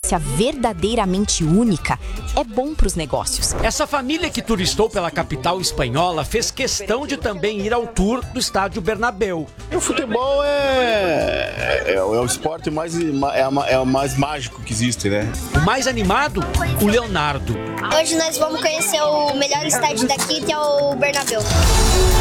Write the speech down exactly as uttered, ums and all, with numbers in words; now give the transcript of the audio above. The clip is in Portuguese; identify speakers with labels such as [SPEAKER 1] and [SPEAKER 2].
[SPEAKER 1] experiência verdadeiramente única é bom para os negócios.
[SPEAKER 2] Essa família que turistou pela capital espanhola fez questão de também ir ao tour do estádio Bernabéu.
[SPEAKER 3] O futebol é, é, é o esporte mais, é, a, é o mais mágico que existe, né?
[SPEAKER 2] O mais animado, o Leonardo.
[SPEAKER 4] Hoje nós vamos conhecer o melhor estádio daqui, que é o Bernabéu.